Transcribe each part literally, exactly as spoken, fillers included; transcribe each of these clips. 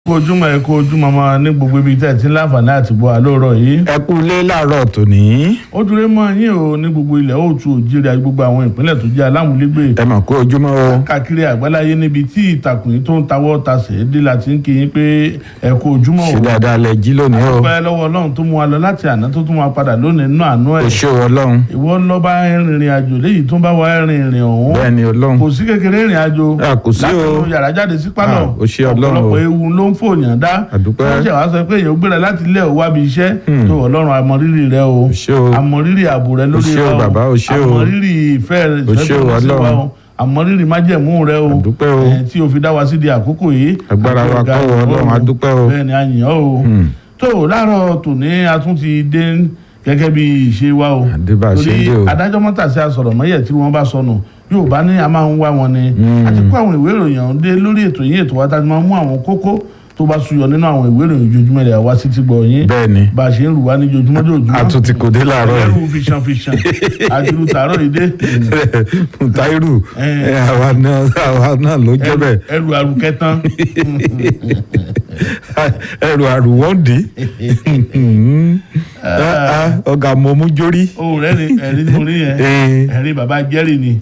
kó ojúmọ́ ẹ kó ojúmọ́ máa ní gbogbo ibi tẹ́ ẹ ti ń láǹfààní àti bọ́ àlóòrọ̀ yìí. ẹ kú ilé láàárọ̀ tòní. ó dúró mọ́ yín o ní gbogbo ilẹ̀ òòtù òjìrì àti gbogbo àwọn ìpínlẹ̀ tó jẹ́ alámúlégbè. ẹ mà kó ojúmọ́ o. káàkiri àgbáláyé níbi tí ìtàkùn yìí tó ń tawọ́ tasẹ̀ dé la ti ń kí yín pé ẹ kó ojúmọ́ o. ṣe dáadáa lẹ jí lónìí o. àdúpẹ́ lọ́wọ́ ọlọ́run tó mú wa lọ láti àná tó tún wa padà lónìí nínú àánú ẹ̀. o ṣé o ọlọ́run. ìwọ lọ bá rìnrìn àjò léyìí tó ń bá wa rìnrìn ọ̀hún. bẹ́ẹ̀ni ọlọ́run. kò sí kékeré ìrìn àjò. kò sí o. láti yàrá jáde sí pálọ̀. o ṣé ọlọ́run o. ọ̀pọ̀lọpọ̀ ewu ló ń fòyàn dá. àdúpẹ́. wọ́n ṣe wá sọ pé èèyàn gbéra láti ilé ò wábi iṣẹ́. tó ọlọ́run àmọ̀rírì rẹ o. o ṣé o. àmọ̀rírì ààbò rẹ lórí o ṣé o bàbá o ṣé o. àmọ̀rírì ìfẹ́ rẹ o ṣé o ọlọ́run. àmọ̀rírì májẹ̀mú rẹ o. àdúpẹ́ o. tí o fi dá wa sí di àkókò yìí. agbára wa kọ́ wọ ọlọ́run àdúpẹ́ o. bẹ́ẹ̀ ni a yìn ọ́ o. tó láàárọ̀ tòní a tún ti dé gẹ́gẹ́ bí ìṣe wa o. àdébà ṣe ń dé o. torí adájọ́ mọ́tàsí àsọ̀rọ̀ mọ́yẹ̀ tí wọ́n bá sọnù yóò bá ní a máa ń wá wọn ni. àti kó àwọn ìwé ìròyìn ọ̀hún dé lórí ètò yìí ètò wa tá a ti máa mú àwọn kókó tó bá suyọ nínú àwọn ìwé ìròyìn ojoojúmọ́ rẹ̀ wá sí ti gbọ̀ yín. bẹ́ẹ̀ni. bá a ṣe ń rù wá ní ojoojúmọ́ ojoojúmọ́. a tún ti kò dé láàárọ̀ yìí. ẹrù fìṣàn fìṣàn àdúró tààrọ̀ yìí dé. Táírù àwa náà àwa náà ló jẹ́ bẹ́ẹ̀. ẹrù àrùkẹ́tàn. ẹrù àrùwọ́ndì. ọ̀gá mo mú jórí. o rẹ ni ẹ̀rí mo rí yẹn ẹ̀rí bàbá jẹ́rì ni.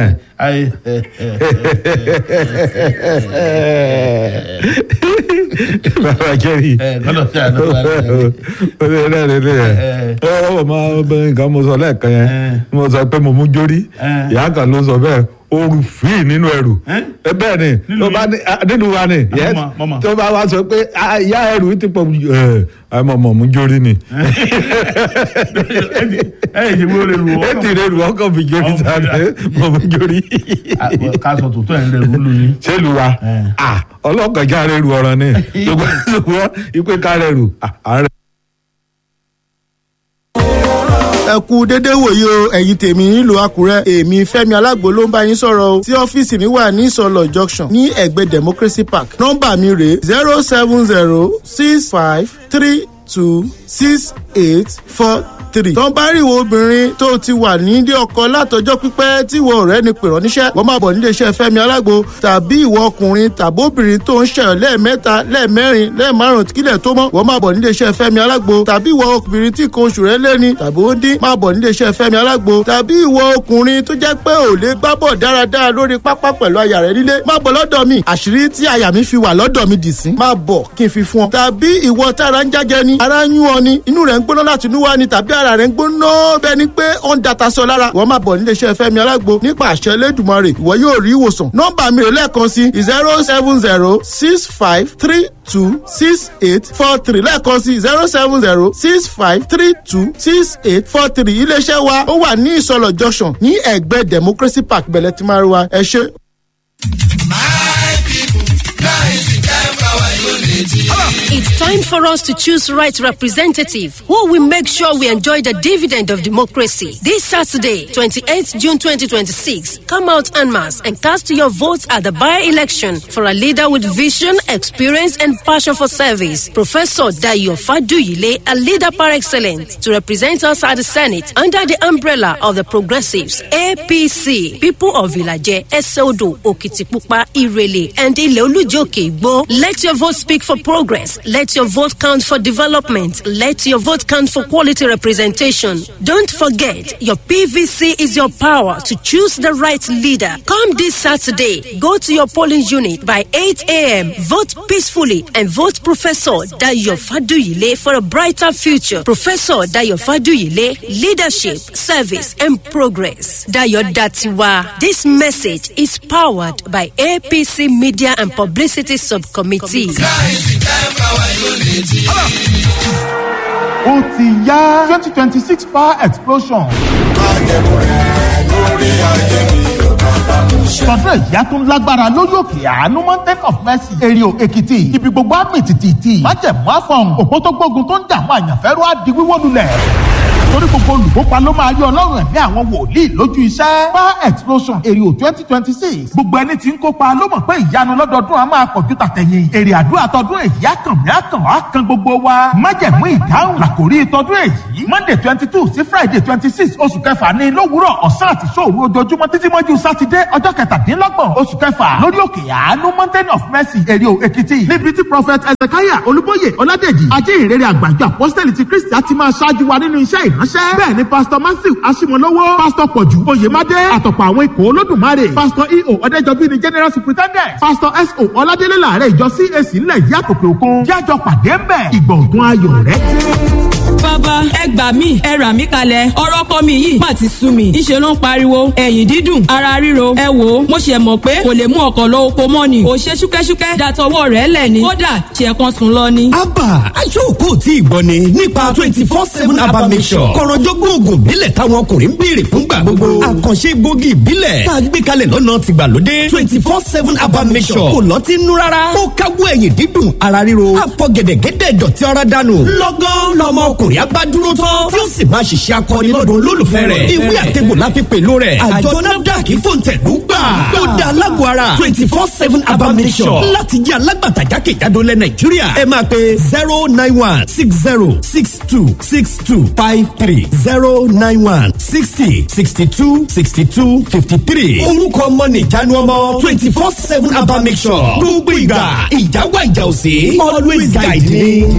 bàbá jẹ́rì. kọ́lọ̀ sí àná wa ó lè rẹ́ rẹ́ rẹ́ ẹ̀ ọmọ ọmọbìnrin kan mo sọ lẹ́ẹ̀kan yẹn mo sọ pé mo mú jórí ìyá kan ló sọ bẹ́ẹ̀ oru fíì nínú ẹrù bẹ́ẹ̀ ni tó bá ní nínú wa ni tó bá wá sọ pé ìyá ẹrù ti pọ̀ ẹ ẹ mọ̀ mọ̀ mú jórí ni. ẹ ẹ jẹ́ mo lè rù ọ́. ẹ ti rẹ̀ rù ọ́ kàn fi jórí sáré mọ̀ mú jórí. ká sọ tòótọ́ ẹ̀ ń rẹ̀ rù lù ní. ṣé lu wa ọlọ́kànjá rẹ̀ rù ọ̀ràn ni ṣùgbọ́n ìpè ká rẹ̀ rù àárẹ̀. ẹ kú dédé wòye o ẹ̀yin tèmi nílùú àkúrẹ́ èmi fẹ́mi alágbo ló ń bá yín sọ̀rọ̀ o tí ọ́fíìsì mi wà ní ìsọlọ̀ junction ní ẹ̀gbẹ́ democracy park nọ́mbà mi rèé zero seven zero six five three two six eight four three. tó ń bá rí ìwọ obìnrin tó ti wà nílé ọkọ látọjọ́ pípẹ́ tí ìwọ ọ̀rẹ́ ni pèrọ níṣẹ́ wọ́n máa bọ̀ nílé iṣẹ́ fẹ́mi alágbo tàbí ìwọ ọkùnrin tàbí obìnrin tó ń ṣẹyọ lẹ́ẹ̀mẹ́ta lẹ́ẹ̀mẹ́rin lẹ́ẹ̀márùn kílẹ̀ tó mọ́ wọ́n máa bọ̀ nílé iṣẹ́ fẹ́mi alágbo tàbí ìwọ obìnrin tí nǹkan oṣù rẹ̀ lẹ́ni tàbí ó dín máa bọ̀ nílé iṣẹ́ fẹ́mi alágbo tàbí ìwọ ọkùnrin tó jẹ́ pé ò lè gbá bọ̀ dáradára lórí pápá pẹ̀lú aya rẹ̀ nílé máa bọ̀ lọ́dọ̀ mi àṣírí tí aya mi fi wà lọ́dọ̀ mi dì sí máa bọ̀ kí n fi fún ọ tàbí ìwọ tára ń jájẹ ni ara ń yún ọ ni inú rẹ̀ ń gbóná láti inú wá ni tàbí ara rẹ̀ ń gbóná bẹ́ẹ̀ ni pé ó ń data sọ lára wọ́n máa bọ̀ nílé iṣẹ́ fẹ́mi alágbo nípa àṣẹ Elédùmarè ìwọ yóò rí ìwòsàn nọ́mbà mi rè lẹ́ẹ̀kan sí zero seven zero six five three two six eight four three lẹ́ẹ̀kan sí zero seven zero six five three two six eight four three iléeṣẹ́ wa ó wà ní ìsọlọ̀ junction ní ẹ̀gbẹ́ democracy park bẹ̀lẹ̀ tí máa rí wa ẹ ṣé. It's time for us to choose right representative who will make sure we enjoy the dividend of democracy. This Saturday, twenty-eighth June twenty twenty-six, come out en masse and cast your votes at the by-election for a leader with vision, experience and passion for service. Professor Dayo Faduyile, a leader par excellence, to represent us at the Senate under the umbrella of the Progressives, A P C, People of Ilaje, Eseodo, Okitipupa, Irele and Ileolujoke Igbo. Let your vote speak for progress. Let your vote count for development. Let your vote count for quality representation. Don't forget, your P V C is your power to choose the right leader. Come this Saturday. Go to your polling unit by eight a.m. Vote peacefully and vote Professor Dayo Faduyile for a brighter future. Professor Dayo Faduyile, leadership, service and progress. Dayo Datiwa. This message is powered by A P C Media and Publicity Subcommittee. ó ti yá twenty twenty six power explosion. tọdún ìyá tó ń lágbára lórí òkè àánú mountain of mercy èrìò èkìtì ibi gbogbo àmì tìtìtì májẹ̀mú àfọ̀n òpó tó gbógun tó ń dààmú àyànfẹ́rú á di wíwó lulẹ̀. torí gbogbo olùkópa ló máa yọ ọlọ́run ẹ̀mí àwọn wòlíì lójú iṣẹ́. Power explosion èrè twenty twenty six gbogbo ẹni tí ń kópa ló mọ̀ pé ìyanu lọ́dọọdún a máa pọ̀jù tàtẹ̀yìn. èrè àdúrà tọdún èyí á kàn mí á kàn á kan gbogbo wa. májẹ̀mú ìdáhùn làkòrí tọdún èyí. Monday twenty two sí Friday twenty six oṣù kẹfà ní lówùúrọ̀ ọ̀sán àti ṣòru ojoojúmọ́ títí mọ́jú sátidé ọjọ́ kẹtàdínlọ́gbọ̀n oṣù kẹfà lórí òkè àánú mountain of mercy èrè èkìtì níbi tí prophet ezekiah olúbóyè ọládèjì ajé ìrere àgbàjọ apọ́sítẹ́lì ti kristi á ti máa ṣáájú wa nínú iṣẹ́ ìránṣẹ́. bẹ́ẹ̀ ni pastor matthew aṣímọlówó pastor pọ̀jù oyèmádé àtọ̀pọ̀ àwọn ikọ̀ olódùmarè pastor eo ọ̀dẹ́jọbí ni general superintendent pastor so ọládélé làárẹ̀ ìjọ cac ńlẹ̀ yìí àtòkè òkun jájọ pàdé ń bẹ̀ ìgbọ̀ngàn ayọ̀ rẹ̀ bàbá ẹ gbà mí ẹ rà mí kalẹ̀ ọ̀rọ̀ kọ́ mi yìí má ti sú mi níṣẹ́ ló ń pariwo ẹ̀yìn dídùn ara ríro ẹ wò ó mo ṣe mọ̀ pé kò lè mú ọkọ̀ lọ oko mọ́ ni kò ṣe ṣúkẹ́ṣúkẹ́ dàtọwọ́ rẹ̀ lẹ̀ ni kódà ṣe kan sùn lọ ni. abba aṣọ́kò tí ìgbọ́ ni nípa twenty four seven abba mission kọ̀rọ̀jọ́gbọ́n oògùn ìbílẹ̀ táwọn ọkùnrin ń béèrè fúngbà gbogbo àkànṣe gbòógì ìbílẹ̀ tá a gbé kalẹ̀ lọ́nà tìgbàlódé twenty four seven abba mission kò lọ́tí nú rárá ó káwọ́ ẹ̀yìn dídùn ara ríro àfọ̀gẹ̀dẹ̀gẹ̀dẹ̀ dọ̀tí ara dànù lọ́gán lọ́mọ ọkùnrin abá dúró tán tí ó sì máa ṣiṣẹ́ akọni lọ́dọ̀ olólùfẹ́ rẹ̀ ìwé àtẹ̀gbò la fi pẹ̀lú rẹ̀ àjọ nafdac fòǹtẹ̀lú gbà ó dá alágbó ara twenty four seven abba mission láti jẹ́ alágbàtà jákèjádò lẹ̀ nàìjíríà ẹ máa pe zero nine one six zero six two six two five three zero nine one sixty sixty two sixty two fifty three orúkọ ọmọ nìjánu ọmọ twenty four seven abba mission gbogbo ìgbà ìjáwá ìjà òsè always guide me.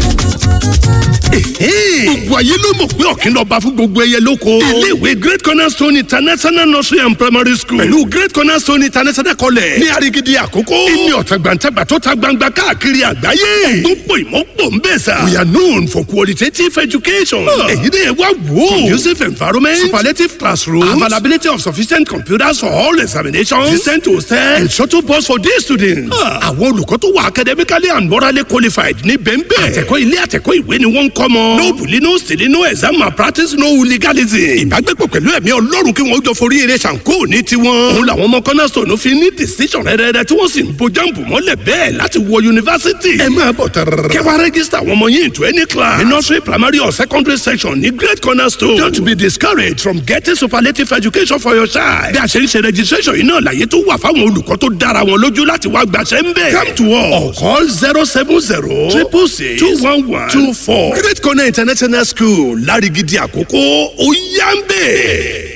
gbogbo ayé ló mọ̀ pé ọ̀kìn lọ́ba fún gbogbo ẹyẹ lóko. iléèwé great cornerstone international nursery and primary school pẹ̀lú great cornerstone international college ní arigidi àkókò. ìní ọ̀tàgbàǹtàgbà tó ta gbangba káàkiri àgbáyé. gbogbo ìmọ̀pọ̀ ń bẹ̀ sà. we are known for qualitative education. èyí ni ẹ wá wò. conducive environment superlative classroom availability of sufficient computers for all examinations decent hostel and shuttle bus for day students. àwọn olùkọ́ tó wà academically and morally qualified ní bẹ́ńbẹ́. àtẹ̀kọ́ ilé àtẹ̀kọ́ ìwé ni wọ́n ń kọ́ mọ́. no bullying no stealing no exam malpractice no hooliganism. ìbágbépọ̀ pẹ̀lú ẹ̀mí ọlọ́run kí wọ́n jọ forí eré ṣàǹkó ní tiwọn. òun làwọn ọmọ cornerstone fi ní decision rẹ́rẹ́rẹ́ tí wọ́n sì ń bo jáǹbù mọ́lẹ̀ bẹ́ẹ̀ láti wọ yunifásitì. ẹ máa bọ̀ tẹ̀rẹ̀rẹ̀. kẹwàá rẹ́gísítà àwọn ọmọ yín into any class. ní nursery primary or secondary section ní great cornerstone. don't be discouraged from getting superlative education for your child. bí a ṣe ń ṣe registration yìí náà láyé tó wà fáwọn olùkọ́ tó dára wọn lójú láti wá gbàṣẹ́ ń bẹ̀. come to us or call zero seven zero triple six two one one two four. great corner international school lárigidi àkókò ó yá ń bẹ̀.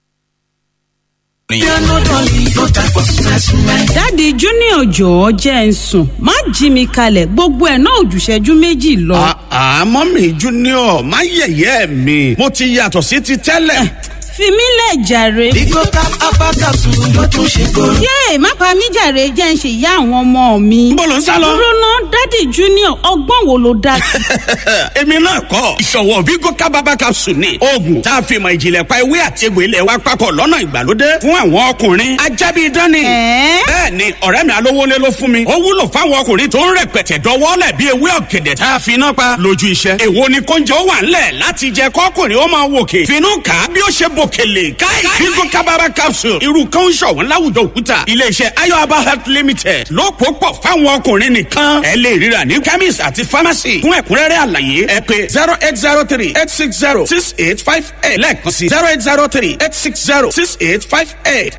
dáàdi junior jọ̀ọ́ jẹ́ ń sùn má jí mi kalẹ̀ gbogbo ẹ̀ náà òjùṣẹ́jú méjì lọ. àmọ́ mi junior má yẹ̀yẹ́ mi mo ti yàtọ̀ sí ti tẹ́lẹ̀. fi mí lẹ̀ jàre. Bigo cap apá capsule ló tún ṣe kóró. yéè má pa mí jàre jẹ́ ń ṣe ìyá àwọn ọmọ mi. bó ló ń sá lọ. dúró ná dádì junior ọgbọ́n wo ló dá sí. èmi náà kọ́ ìṣọ̀wọ́ Bigo cap apá capsule ni oògùn tá a fi mọ̀ ìjìnlẹ̀ pa ewé àti egbò ilẹ̀ wa papọ̀ lọ́nà ìgbàlódé fún àwọn ọkùnrin ajábí dání. bẹ́ẹ̀ ni ọ̀rẹ́ mi alówólé ló fún mi ó wúlò fáwọn ọkùnrin tó ń rẹpẹtẹ dọwọ́lẹ̀ bí ewé ọ̀gẹ̀dẹ̀ tá a fi iná pa lójú iṣẹ́. èwo ni kóúnjẹ ó wà ńlẹ̀ láti jẹ kọ́kùnrin ó máa wòkè finú kà á bí ó ṣe bòkèlè káì Bigo kábàbà capsule irú kan ń ṣọ̀wọ́n láwùjọ òkúta iléeṣẹ́ ayọ̀aba health limited ló pò pọ̀ fáwọn ọkùnrin nìkan ẹ lè ríra ní chemist àti pharmacy fún ẹ̀kúnrẹ́rẹ́ àlàyé ẹ pè zero eight zero three eight six zero six eight five eight lẹ́ẹ̀kan sí zero eight zero three eight six zero six eight five eight.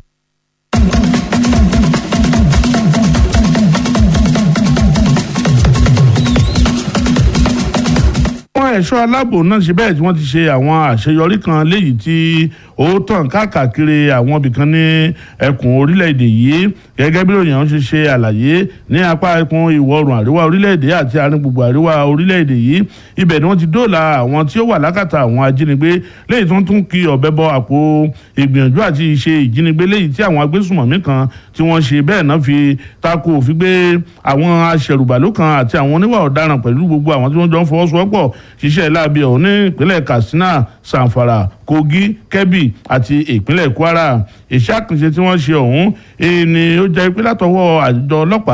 ẹ̀ṣọ́ aláàbò náà ṣe bẹ́ẹ̀ tí wọ́n ti ṣe àwọn àṣeyọrí kan léyìí tí ó tàn káàkiri àwọn ibìkan ní ẹkùn orílẹ̀-èdè yìí gẹ́gẹ́ bí òyìnbó ṣe ṣe àlàyé ní apá ẹkùn ìwọ̀ oòrùn àríwá orílẹ̀-èdè àti àárín gbùngbùn àríwá orílẹ̀-èdè yìí ibẹ̀ ni wọ́n ti dóòlà àwọn tí ó wà lákàtà àwọn ajínigbé léyìí tó ń tún kí ọ̀bẹ bọ àpò ìgbìyànjú àti ìṣe ìjínigbé léyìí tí àwọn agbésùmọ̀mí kan tí wọ́n ṣe bẹ́ẹ̀ náà fi tako òfin gbé àwọn aṣẹ̀rùbàlù kan àti àwọn oníwà ọ̀daràn pẹ̀lú gbogbo àwọn tí wọ́n jọ ń fọwọ́sowọ́pọ̀ ṣiṣẹ́ láabi ọ̀hún ní ìpínlẹ̀ Katsina, Zamfara, Kogi, Kebbi àti ìpínlẹ̀ Kwara. Iṣẹ́ àkànṣe tí wọ́n ṣe ọ̀hún ni ó jẹ́ pé látọwọ́ àjọ ọlọ́pàá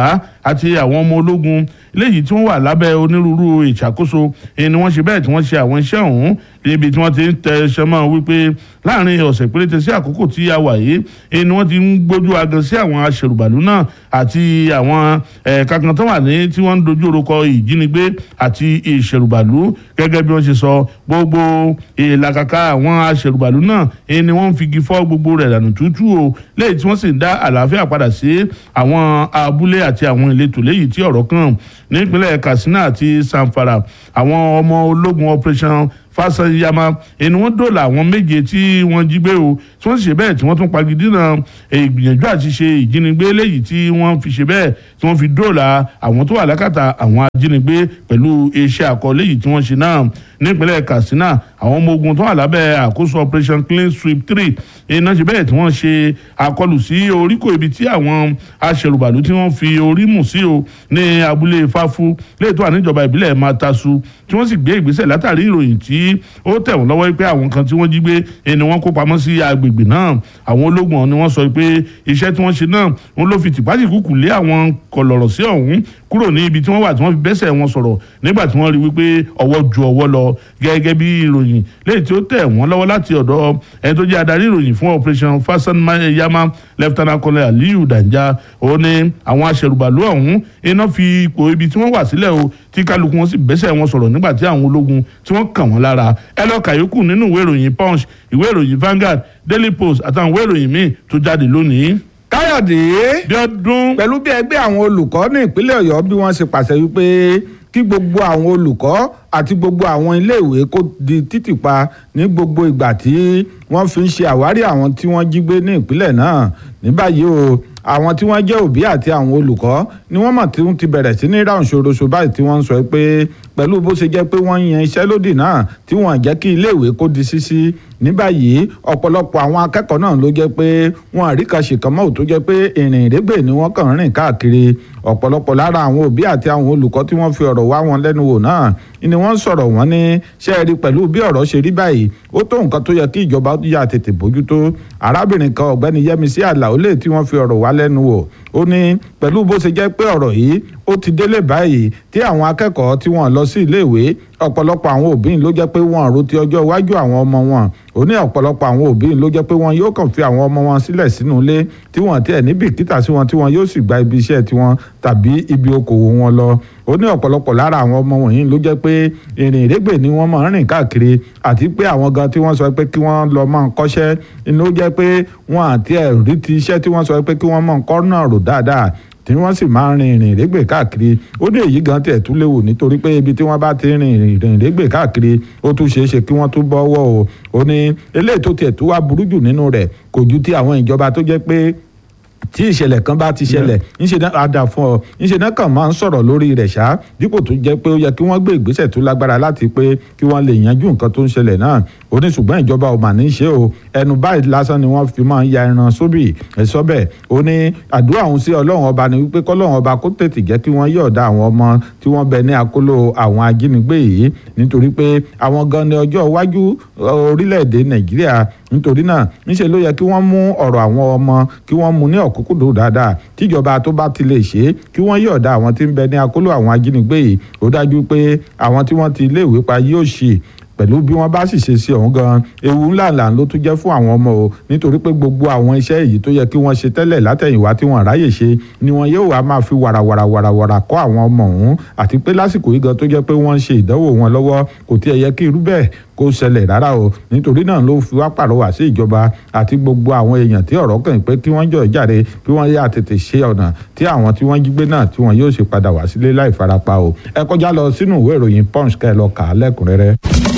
àti àwọn ọmọ ológun léyìí tí wọ́n wà lábẹ́ onírúurú ìṣàkóso ni wọ́n ṣe bẹ́ẹ̀ tí wọ́n ṣe àwọn iṣẹ́ ọ̀hún níbi tí wọ́n ti ń tẹ ṣẹmọ́ wípé láàrin ọ̀sẹ̀ péréte sí àkókò tí a wà yìí ni wọ́n ti ń gbójú agan sí àwọn aṣèrùbàlù náà àti àwọn ẹ̀ka kan tó wà ní tí wọ́n ń dojú orúkọ ìjínigbé àti ìṣèrùbàlù gẹ́gẹ́ bí wọ́n ṣe sọ gbogbo ìlàkàkà àwọn aṣèrùbàlù náà ni wọ́n ń figi fọ́ gbogbo rẹ̀ dànù tútù o léyìí tí wọ́n sì ń dá àlàáfíà padà sí àwọn abúlé àti àwọn ìletò léyìí tí ọ̀rọ̀ kàn nípínlẹ̀ Katsina àti Zamfara àwọn ọmọ ológun operation Fasanyama ẹni wọ́n dóòlà àwọn méje tí wọ́n jí gbé o tí wọ́n sì ṣe bẹ́ẹ̀ tí wọ́n tún pagidínà ìgbìyànjú àti ṣe ìjínigbé léyìí tí wọ́n fi ṣe bẹ́ẹ̀ tí wọ́n fi dóòlà àwọn tó wà lákàtà àwọn ajínigbé pẹ̀lú iṣẹ́ àkọlé yìí tí wọ́n ṣe náà nípínlẹ̀ Katsina àwọn ọmọ ogun tó wà lábẹ́ àkóso operation clean sweep three iná ṣe bẹ́ẹ̀ tí wọ́n ṣe àkọlù sí oríkò ibi tí àwọn aṣèrùbàlù tí wọ́n fi orí mù sí o ní abúlé Fáfú léyìí tó wà níjọba ìbílẹ̀ Matasu tí wọ́n sì gbé ìgbésẹ̀ látàrí ìròyìn tí ó tẹ̀ wọ́n lọ́wọ́ pé àwọn kan tí wọ́n jí gbé ni wọ́n kó pamọ́ sí agbègbè náà àwọn ológun ni wọ́n sọ pé iṣẹ́ tí wọ́n ṣe náà wọ́n ló fi tìpátìkúkù lé àwọn kọlọ̀rọ̀ sí ọ̀hún kúrò ní ibi tí wọ́n wà tí wọ́n fi bẹ́sẹ̀ wọn sọ̀rọ̀ nígbà tí wọ́n rí wípé ọwọ́ ju ọwọ́ lọ gẹ́gẹ́ bí ìròyìn léyìí tí ó tẹ̀ wọ́n lọ́wọ́ láti ọ̀dọ̀ ẹni tó jẹ́ adarí ìròyìn fún operation Fasanyama lieutenant colonel Aliyu Danja ó ní àwọn aṣèrùbàlù ọ̀hún iná fi ipò ibi tí wọ́n wà sílẹ̀ o tí kálukú wọn sì bẹ́sẹ̀ wọn sọ̀rọ̀ nígbà tí àwọn ológun tí wọ́n kàn wọ́n lára ẹ lọ kàyókù nínú ìwé ìròyìn Punch ìwé ìròyìn Vanguard Daily Post àtàwọn ìwé ìròyìn míì tó jáde lónìí. Káyọ̀dé Bíọ́dún pẹ̀lú bí ẹgbẹ́ àwọn olùkọ́ ní ìpínlẹ̀ Ọ̀yọ́ bí wọ́n ṣe pàṣẹ wípé kí gbogbo àwọn olùkọ́ àti gbogbo àwọn iléèwé kó di títì pa ní gbogbo ìgbà tí wọ́n fi ń ṣe àwárí àwọn tí wọ́n jí gbé ní ìpínlẹ̀ náà ní báyìí o àwọn tí wọ́n jẹ́ òbí àti àwọn olùkọ́ ni wọ́n mọ̀ tí wọ́n ti bẹ̀rẹ̀ sí ní ráhùn ṣoroṣo báyìí tí wọ́n ń sọ pé pẹ̀lú bó ṣe jẹ́ pé wọ́n yan iṣẹ́ lódì náà tí wọ́n jẹ́ kí iléèwé kó di ṣíṣí ní báyìí ọ̀pọ̀lọpọ̀ àwọn akẹ́kọ̀ọ́ náà ló jẹ́ pé wọ́n àríkàṣe kan mọ́ tó jẹ́ pé ìrìn ìrégbè ni wọ́n kàn rìn káàkiri ọ̀pọ̀lọpọ̀ lára àwọn òbí àti àwọn olùkọ́ tí wọ́n fi ọ̀rọ̀ wá wọn lẹ́nu wò náà ni wọ́n sọ̀rọ̀ wọ́n ní ṣe é rí pẹ̀lú bí ọ̀rọ̀ ṣe rí báyìí ó tó nǹkan tó yẹ kí ìjọba yà tètè bójútó arábìnrin kan ọ̀gbẹ́ni Yẹ́misí Àlàólè tí wọ́n fi ọ̀rọ̀ wá lẹ́nu wò ó ní pẹ̀lú bó ṣe jẹ́ pé ọ̀rọ̀ yìí ó ti délé báyìí tí àwọn akẹ́kọ̀ọ́ tí wọ́n lọ sí iléèwé ọ̀pọ̀lọpọ̀ àwọn òbí ló jẹ́ pé wọ́n rò ti ọjọ́ iwájú àwọn ọmọ wọn ó ní ọ̀pọ̀lọpọ̀ àwọn òbí ló jẹ́ pé wọ́n yóò kàn fi àwọn ọmọ wọn sílẹ̀ sínú ilé tí wọ́n tiẹ̀ ní bìkítà sí wọn tí wọ́n yóò sì gba ibi iṣẹ́ tiwọn tàbí ibi okòwò wọn lọ ó ní ọ̀pọ̀lọpọ̀ lára àwọn ọmọ wọ̀nyí ló jẹ́ pé ìrìn ìrégbè ni wọ́n máa ń rìn káàkiri àti pé àwọn gan tí wọ́n sọ pé kí wọ́n lọ máa ń kọ́ṣẹ́ ló jẹ́ pé wọ́n àti ẹ̀rí ti iṣẹ́ tí wọ́n sọ pé kí wọ́n máa ń kọ́ náà rò dáadáa tí wọ́n sì máa ń rin ìrìn ìrégbè káàkiri ó ní èyí gan tiẹ̀ tún léwu nítorí pé ibi tí wọ́n bá ti rin ìrìn ìrégbè káàkiri ó tún ṣeé ṣe kí wọ́n tún bọ́wọ́ o ó ní eléyìí tó tiẹ̀ tún wá burú jù nínú rẹ̀ kò ju ti àwọn ìjọba tó jẹ́ pé tí ìṣẹ̀lẹ̀ kan bá ti ṣẹlẹ̀ ńṣe náà àdà fún ọ ńṣe náà kàn máa ń sọ̀rọ̀ lórí rẹ̀ ṣá dípò tó jẹ́ pé ó yẹ kí wọ́n gbé ìgbésẹ̀ tó lágbára láti pé kí wọ́n lè yanjú nǹkan tó ń ṣẹlẹ̀ náà ó ní ṣùgbọ́n ìjọba ò mà ní í ṣe o ẹnu báyìí lásán ni wọ́n fi máa ń ya ẹran sóbì ẹ̀sọ́ bẹ́ẹ̀ ó ní àdúrà òun sí ọlọ́run ọba ni wípé kọ́lọ́run ọba kó tètè jẹ́ kí wọ́n yọ̀ọ̀da àwọn ọmọ tí wọ́n bẹ ní akóló àwọn ajínigbé yìí nítorí pé àwọn gan ni ọjọ́ iwájú orílẹ̀-èdè Nàìjíríà nítorí náà níṣẹ́ ló yẹ kí wọ́n mú ọ̀rọ̀ àwọn ọmọ kí wọ́n mú ní ọ̀kúnkúndùn dáadáa tíjọba tó bá ti lè ṣe é kí wọ́n yọ̀ọ̀da àwọn tí ń bẹ ní akóló àwọn ajínigbé yìí ó dájú pé àwọn tí wọ́n ti iléèwé pa yóò ṣe pẹ̀lú bí wọ́n bá sì ṣe sí ọ̀hún gan ewu ńláńlá ló tún jẹ́ fún àwọn ọmọ o nítorí pé gbogbo àwọn iṣẹ́ èyí tó yẹ kí wọ́n ṣe tẹ́lẹ̀ látẹ̀yìnwá tí wọ́n ráyè ṣe ni wọ́n yóò wá máa fi wàràwàràwàrà kọ́ àwọn ọmọ ọ̀hún àti pé lásìkò yìí gan tó jẹ́ pé wọ́n ń ṣe ìdánwò wọn lọ́wọ́ kò tiẹ̀ yẹ kí irú bẹ́ẹ̀ kó ṣẹlẹ̀ rárá o nítorí náà ló fi wá pàrọwà sí ìjọba àti gbogbo àwọn èèyàn tí ọ̀rọ̀ kàn pé kí wọ́n jọ jàre kí wọ́n yá tètè ṣe ọ̀nà tí àwọn tí wọ́n jí gbé náà tí wọ́n yóò ṣe padà wá sílé láì farapa o ẹ kọjá lọ sínú ìwé ìròyìn Punch kẹ́ ẹ lọ kà á lẹ́kùnrẹ́rẹ́.